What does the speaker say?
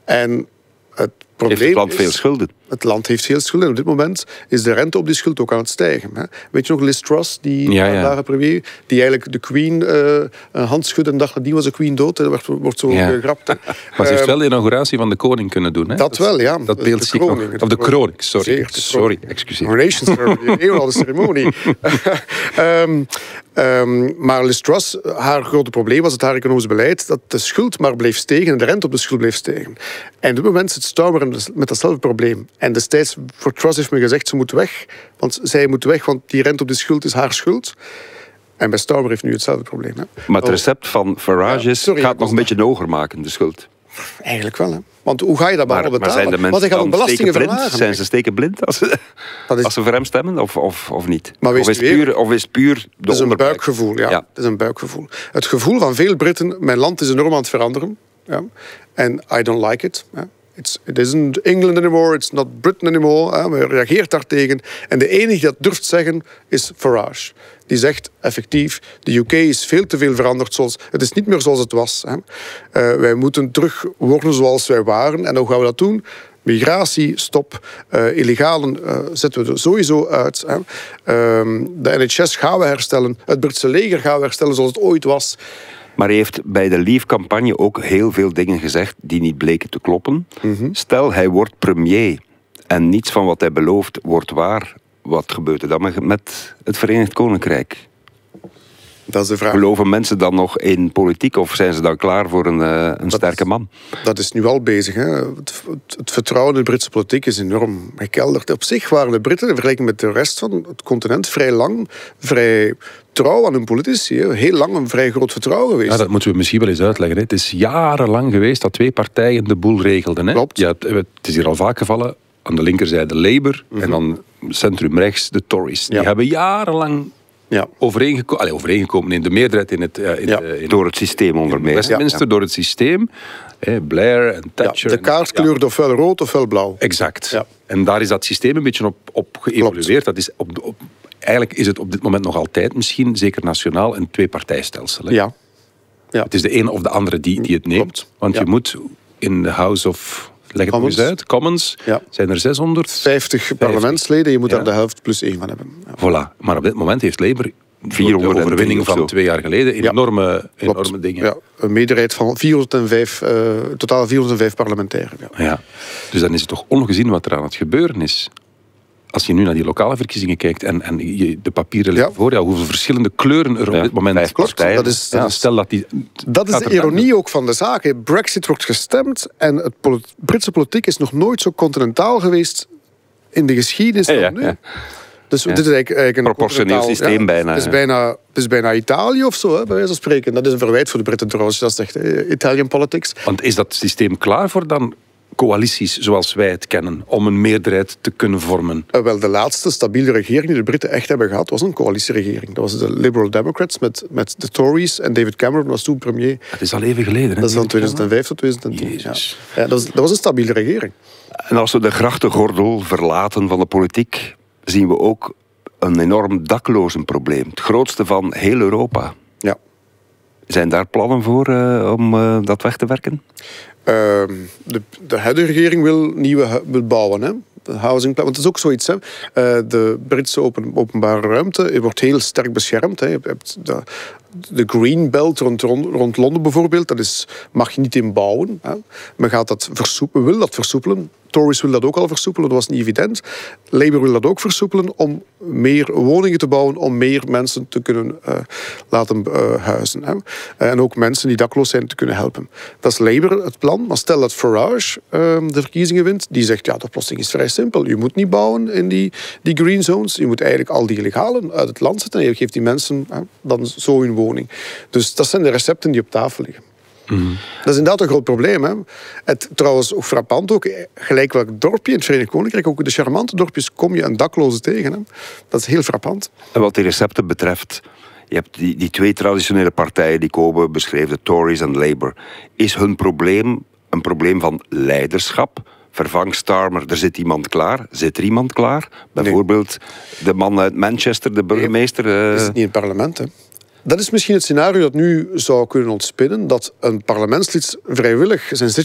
En het probleem heeft het land veel schulden? Het land heeft veel schulden. En op dit moment is de rente op die schuld ook aan het stijgen. Hè. Weet je nog Liz Truss, die dagen premier, die eigenlijk de Queen een hand schudde en dacht dat die was de Queen dood. Dat wordt zo gegrapt. Maar ze heeft wel de inauguratie van de koning kunnen doen. Hè? Dat wel, ja. Dat beeld zie ik nog. Of de kroning, sorry, excuseer. Coronation ceremony, een eeuwenoude ceremonie. Maar Liz Truss, haar grote probleem was het haar economisch beleid, dat de schuld maar bleef stijgen en de rente op de schuld bleef stijgen. En op dit moment zit Starmer met datzelfde probleem. En destijds, voor Truss heeft men gezegd, ze moet weg. Want zij moet weg, want die rente op de schuld is haar schuld. En bij Starmer heeft nu hetzelfde probleem. Hè. Maar het recept van Farage gaat nog een beetje hoger maken, de schuld. Eigenlijk wel, hè. Want hoe ga je dat maar betalen? Maar zijn de mensen dan belastingen verlagen? Zijn ze stekenblind als ze voor hem stemmen of niet? Maar of is het puur de het is een buikgevoel, ja. Het is een buikgevoel. Het gevoel van veel Britten, mijn land is enorm aan het veranderen. Ja. En I don't like it. Ja. It isn't England anymore, it's not Britain anymore. Men reageert daartegen. En de enige die dat durft zeggen is Farage. Die zegt effectief, de UK is veel te veel veranderd. Het is niet meer zoals het was. Wij moeten terug worden zoals wij waren. En hoe gaan we dat doen? Migratie, stop. Illegalen zetten we er sowieso uit. De NHS gaan we herstellen. Het Britse leger gaan we herstellen zoals het ooit was. Maar hij heeft bij de Leave-campagne ook heel veel dingen gezegd die niet bleken te kloppen. Stel, hij wordt premier en niets van wat hij belooft wordt waar. Wat gebeurt er dan met het Verenigd Koninkrijk? Dat is de vraag. Geloven mensen dan nog in politiek of zijn ze dan klaar voor een sterke man? Dat is nu al bezig. Hè. Het vertrouwen in de Britse politiek is enorm gekelderd. Op zich waren de Britten, in vergelijking met de rest van het continent, vrij lang, vrij trouw aan hun politici. Hè. Heel lang een vrij groot vertrouwen geweest. Ja, dat moeten we misschien wel eens uitleggen. Hè. Het is jarenlang geweest dat twee partijen de boel regelden. Hè. Klopt. Ja, het is hier al vaak gevallen. Aan de linkerzijde Labour en dan centrumrechts de Tories. Die hebben jarenlang overeengekomen in de meerderheid in het... door het systeem onder meer. Westminster, door het systeem. Blair en Thatcher. De kaart kleurde ofwel rood ofwel blauw. Exact. Ja. En daar is dat systeem een beetje op geëvolueerd. Dat is eigenlijk is het op dit moment nog altijd misschien, zeker nationaal, een tweepartijstelsel. Hè? Ja. Het is de ene of de andere die het neemt. Klopt. Want je moet in de House of... Leg het Commons. nog eens uit. Commons zijn er 650 parlementsleden. Je moet daar de helft plus 1 van hebben. Ja. Voilà. Maar op dit moment heeft Labour 400 de overwinning van 2 jaar geleden enorme dingen. Ja, een meerderheid van 405, totaal 405 parlementairen. Ja. Dus dan is het toch ongezien wat er aan het gebeuren is. Als je nu naar die lokale verkiezingen kijkt en de papieren liggen voor jou, hoeveel verschillende kleuren er op dit moment... Klopt, dat is de ironie ook van de zaak. Brexit wordt gestemd en het Britse politiek is nog nooit zo continentaal geweest in de geschiedenis dan nu. Ja. Dus dit is eigenlijk een proportioneel systeem bijna. Het is bijna Italië of zo, hè, bij wijze van spreken. Dat is een verwijt voor de Britten trouwens. Dat is echt Italian politics. Want is dat systeem klaar voor dan coalities zoals wij het kennen, om een meerderheid te kunnen vormen? Wel, de laatste stabiele regering die de Britten echt hebben gehad, was een coalitieregering. Dat was de Liberal Democrats met de Tories en David Cameron was toen premier. Het is al even geleden. Hè? Dat is van 2005 tot 2010. Ja, dat was een stabiele regering. En als we de grachtengordel verlaten van de politiek, zien we ook een enorm daklozenprobleem. Het grootste van heel Europa. Ja. Zijn daar plannen voor om dat weg te werken? De huidige regering wil bouwen, hè. Housing plan. Want het is ook zoiets. Hè. De Britse openbare ruimte wordt heel sterk beschermd. Hè. Je hebt de Green Belt rond Londen bijvoorbeeld. Mag je niet in bouwen. Hè. Men gaat dat wil dat versoepelen. Tories willen dat ook al versoepelen, dat was niet evident. Labour wil dat ook versoepelen om meer woningen te bouwen, om meer mensen te kunnen laten huizen. Hè. En ook mensen die dakloos zijn te kunnen helpen. Dat is Labour het plan. Maar stel dat Farage de verkiezingen wint, die zegt, ja, de oplossing is vrij simpel. Je moet niet bouwen in die green zones. Je moet eigenlijk al die illegalen uit het land zetten en je geeft die mensen dan zo hun woning. Dus dat zijn de recepten die op tafel liggen. Dat is inderdaad een groot probleem. Hè. Trouwens, ook frappant, ook, gelijk welk dorpje in het Verenigd Koninkrijk, ook de charmante dorpjes, kom je een dakloze tegen. Hè. Dat is heel frappant. En wat die recepten betreft, je hebt die twee traditionele partijen die komen, beschreven, de Tories en Labour. Is hun probleem een probleem van leiderschap? Vervang Starmer, er zit iemand klaar. Zit er iemand klaar? Bijvoorbeeld de man uit Manchester, de burgemeester. Dat is niet in het parlement, hè. Dat is misschien het scenario dat nu zou kunnen ontspinnen, dat een parlementslid vrijwillig zijn